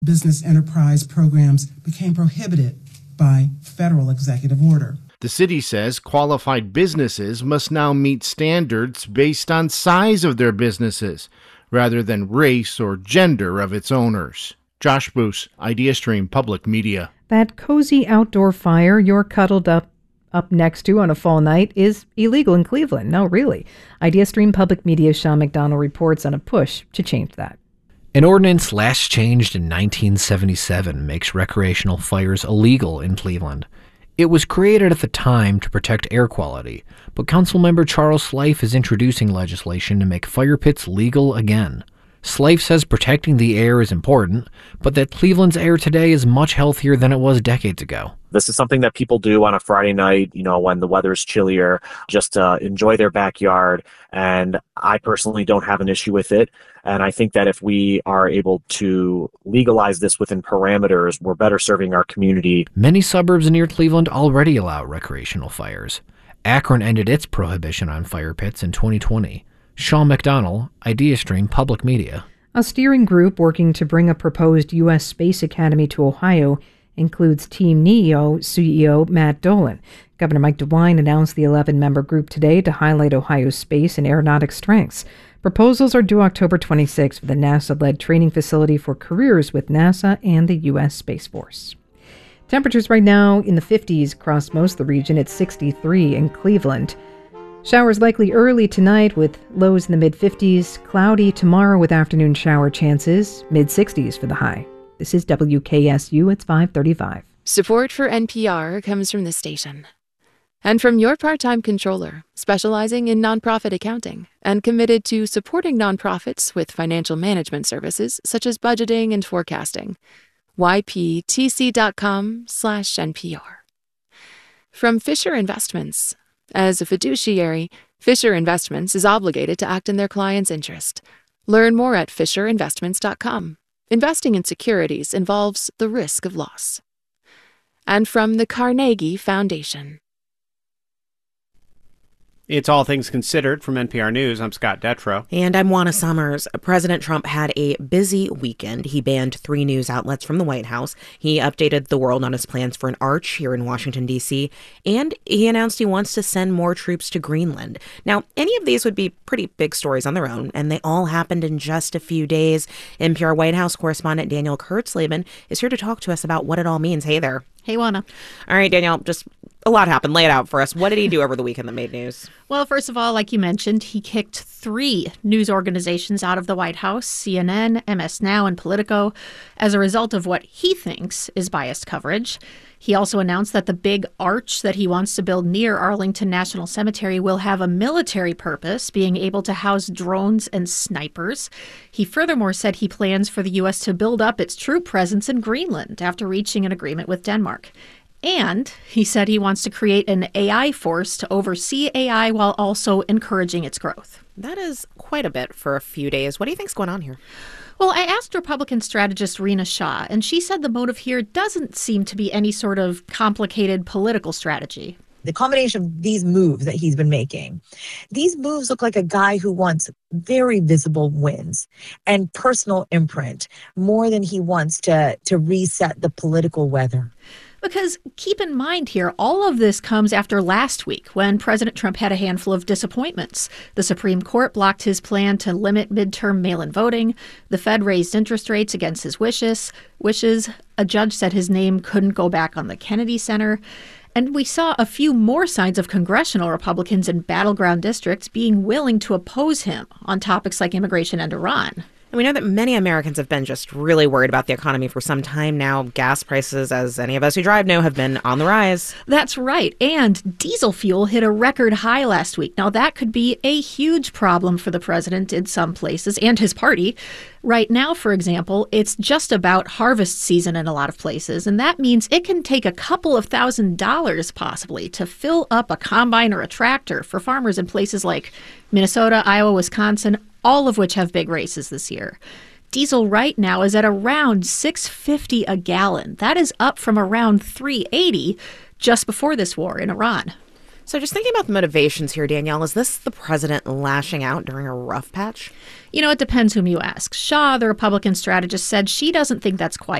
business enterprise programs became prohibited by federal executive order. The city says qualified businesses must now meet standards based on size of their businesses, rather than race or gender of its owners. Josh Boos, IdeaStream Public Media. That cozy outdoor fire you're cuddled up next to on a fall night is illegal in Cleveland. No, really. IdeaStream Public Media's Sean McDonald reports on a push to change that. An ordinance last changed in 1977 makes recreational fires illegal in Cleveland. It was created at the time to protect air quality, but Councilmember Charles Slife is introducing legislation to make fire pits legal again. Slife says protecting the air is important, but that Cleveland's air today is much healthier than it was decades ago. This is something that people do on a Friday night, when the weather's chillier, just to enjoy their backyard. And I personally don't have an issue with it. And I think that if we are able to legalize this within parameters, we're better serving our community. Many suburbs near Cleveland already allow recreational fires. Akron ended its prohibition on fire pits in 2020. Sean McDonald, IdeaStream Public Media. A steering group working to bring a proposed U.S. Space Academy to Ohio includes Team NEO CEO Matt Dolan. Governor Mike DeWine announced the 11-member group today to highlight Ohio's space and aeronautic strengths. Proposals are due October 26 for the NASA-led training facility for careers with NASA and the U.S. Space Force. Temperatures right now in the 50s across most of the region. It's 63 in Cleveland. Showers likely early tonight with lows in the mid-50s. Cloudy tomorrow with afternoon shower chances. Mid-60s for the high. This is WKSU. It's 5:35. Support for NPR comes from this station. And from your part-time controller, specializing in nonprofit accounting and committed to supporting nonprofits with financial management services such as budgeting and forecasting. yptc.com/NPR. From Fisher Investments. As a fiduciary, Fisher Investments is obligated to act in their client's interest. Learn more at fisherinvestments.com. Investing in securities involves the risk of loss. And from the Carnegie Foundation. It's All Things Considered from NPR News. I'm Scott Detrow. And I'm Juana Summers. President Trump had a busy weekend. He banned 3 news outlets from the White House. He updated the world on his plans for an arch here in Washington, D.C. And he announced he wants to send more troops to Greenland. Now, any of these would be pretty big stories on their own, and they all happened in just a few days. NPR White House correspondent Danielle Kurtzleben is here to talk to us about what it all means. Hey there. Hey, Juana. All right, Danielle, just a lot happened. Lay it out for us. What did he do over the weekend that made news? Well, first of all, like you mentioned, he kicked 3 news organizations out of the White House, CNN, MS Now, and Politico, as a result of what he thinks is biased coverage. He also announced that the big arch that he wants to build near Arlington National Cemetery will have a military purpose, being able to house drones and snipers. He furthermore said he plans for the U.S. to build up its troop presence in Greenland after reaching an agreement with Denmark. And he said he wants to create an AI force to oversee AI while also encouraging its growth. That is quite a bit for a few days. What do you think's going on here? Well, I asked Republican strategist Rena Shah, and she said the motive here doesn't seem to be any sort of complicated political strategy. The combination of these moves that he's been making, these moves look like a guy who wants very visible wins and personal imprint more than he wants to reset the political weather. Because keep in mind here, all of this comes after last week when President Trump had a handful of disappointments. The Supreme Court blocked his plan to limit midterm mail-in voting. The Fed raised interest rates against his wishes. A judge said his name couldn't go back on the Kennedy Center. And we saw a few more signs of congressional Republicans in battleground districts being willing to oppose him on topics like immigration and Iran. And we know that many Americans have been just really worried about the economy for some time now. Gas prices, as any of us who drive know, have been on the rise. That's right. And diesel fuel hit a record high last week. Now, that could be a huge problem for the president in some places and his party. Right now, for example, it's just about harvest season in a lot of places, and that means it can take a couple of $1,000s possibly to fill up a combine or a tractor for farmers in places like Minnesota, Iowa, Wisconsin, all of which have big races this year. Diesel right now is at around $6.50 a gallon. That is up from around $3.80 just before this war in Iran. So just thinking about the motivations here, Danielle, is this the president lashing out during a rough patch? You know, it depends whom you ask. Shaw, the Republican strategist, said she doesn't think that's quite